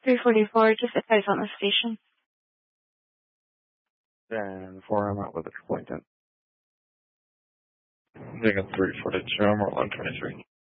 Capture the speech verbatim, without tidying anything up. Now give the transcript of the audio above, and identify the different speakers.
Speaker 1: three forty-four, just advise on the station.
Speaker 2: ten four, I'm out with a complaint. Taking three footage, I'm on one twenty-three.